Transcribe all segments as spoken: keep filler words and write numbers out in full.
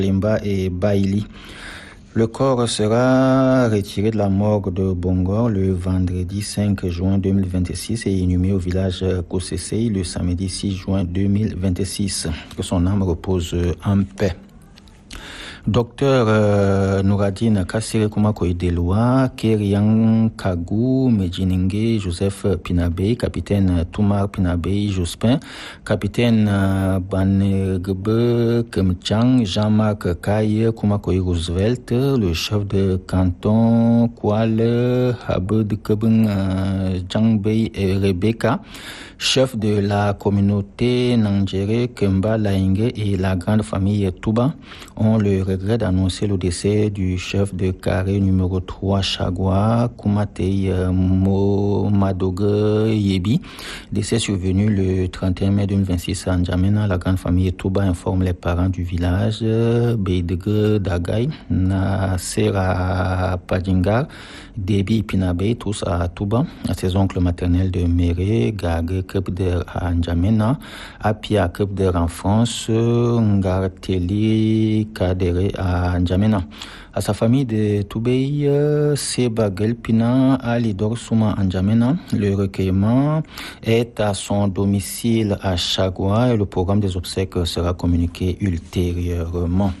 Limba et Baili. Le corps sera retiré de la morgue de Bongor le vendredi cinq juin deux mille vingt-six et inhumé au village Kossessé le samedi six juin deux mille vingt-six. Que son âme repose en paix. Docteur euh, Nouradine Kassire Kumakoy Deloa, Kerian Kagou, Medjiningue, Joseph Pinabe, capitaine Toumar Pinabe, Jospin, capitaine euh, Banegbe Kemchang, Jean-Marc Kaye Kumakoy Roosevelt, le chef de canton Kouale, Habed Kebeng euh, Jangbei et Rebecca, chef de la communauté Nangere, Kemba Laingue et la grande famille Touba, ont le regret d'annoncer le décès du chef de carré numéro trois Chagua, Koumatei Madogue Yebi. Décès survenu le trente et un mai deux mille vingt-six à N'Djamena. La grande famille Touba informe les parents du village, Beidege Dagay, Nasera Padingar, Debi Pinabe, tous à Touba, à ses oncles maternels de Méré, Gagé Kepder à N'Djamena, Apia Kepder en France, Ngarteli Kadere à N'Djamena. À sa famille de Toubei, Seba Gelpina, Alidor Souma N'Djamena. Le recueillement est à son domicile à Chagua et le programme des obsèques sera communiqué ultérieurement.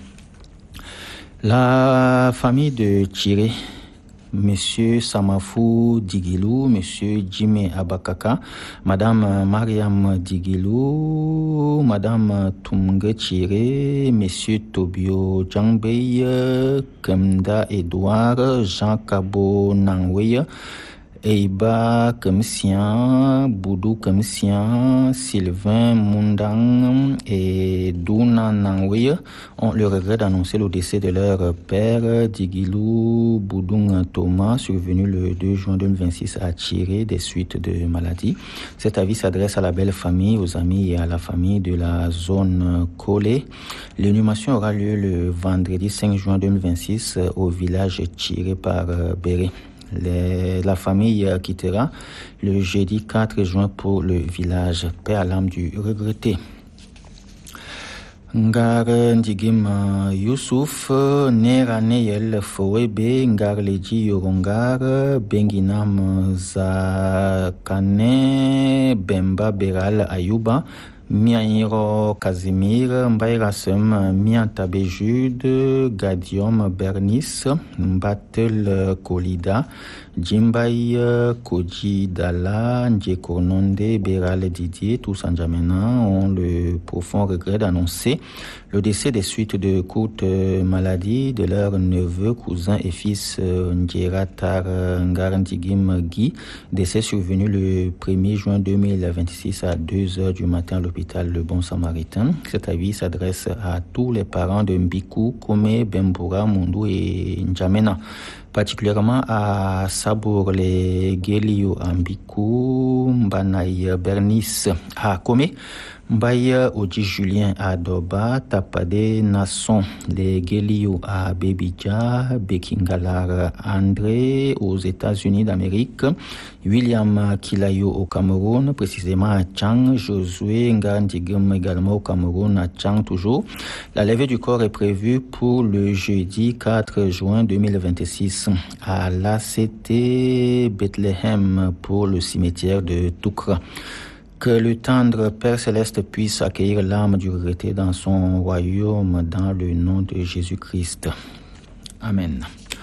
La famille de Tiré, Monsieur Samafou Digilou, Monsieur Jimé Abakaka, Madame Mariam Digilou, Madame Tumge Chiré, Monsieur Tobio Djangbei, Kemda Edouard, Jean Kabo Nangweye, Eiba Kemsian, Boudou Kemsian, Sylvain Mundang et Douna Nangweye ont le regret d'annoncer le décès de leur père, Digilou Boudoung Thomas, survenu le deux juin deux mille vingt-six à Tiré des suites de maladie. Cet avis s'adresse à la belle famille, aux amis et à la famille de la zone collée. L'inhumation aura lieu le vendredi cinq juin deux mille vingt-six au village tiré par Béré. Les, la famille quittera le jeudi quatre juin pour le village. Paix à l'âme du regretté. Ngar Ndigim Youssouf, Nera Neyel Fowebe, Ngar Leji Yorongar, Benginam Zakane, Bemba Beral Ayuba, Miairo Casimir, Mbairasem, Miantabe Jude, Gadium Bernice, Mbatel Kolida, Jimbaï Koji Dala, Ndjekononde, Beral Didier, tous en N'Djamena ont le profond regret d'annoncer le décès des suites de courtes maladies de leurs neveux, cousins et fils Ndjeratar Ngarandigim Guy, décès survenu le premier juin deux mille vingt-six à deux heures du matin à l'hôpital Le Bon Samaritain. Cet avis s'adresse à tous les parents de Mbikou, Kome, Bemboura, Mundu et N'Djamena, particulièrement à Sabour, les Gelio Ambikou, Mbanaï Bernice à Kome, Mbaye Oji Julien à Doba, Tapade Nasson, les Gelio à Bebidja, Bekingalar André aux États-Unis d'Amérique, William Kilayo au Cameroun, précisément à Tchang, Josué Ngandigum également au Cameroun, à Tchang toujours. La levée du corps est prévue pour le jeudi quatre juin deux mille vingt-six à l'A C T Bethléem pour le cimetière de Toukra. Que le tendre Père Céleste puisse accueillir l'âme du regretté dans son royaume dans le nom de Jésus-Christ. Amen.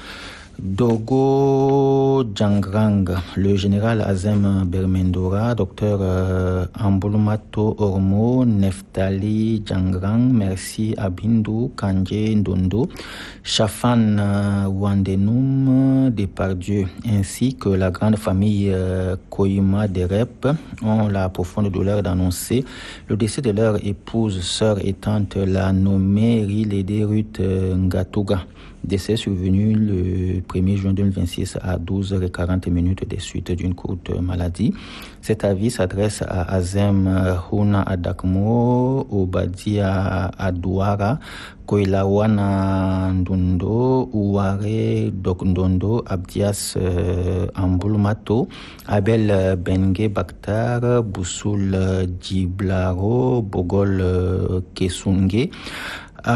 Dogo Djangrang, le général Azem Bermendora, docteur euh, Ambulumato Ormo, Neftali Djangrang, Merci Abindou, Kanje Ndondo, Chafan euh, Wandenoum, Depardieu, ainsi que la grande famille euh, Koima Derep ont la profonde douleur d'annoncer le décès de leur épouse, sœur et tante, la nommée Rilede Ruth euh, Ngatuga. Décès survenu le premier juin deux mille vingt-six à douze heures quarante minutes des suites d'une courte maladie. Cet avis s'adresse à Azem Houna Adakmo, Obadia Adouara, Koilawana Ndundo, Ouare Dokndondo, Abdias euh, Ambulmato, Abel Bengue Bakhtar, Boussoul Djiblaro, Bogol euh, Kesunge,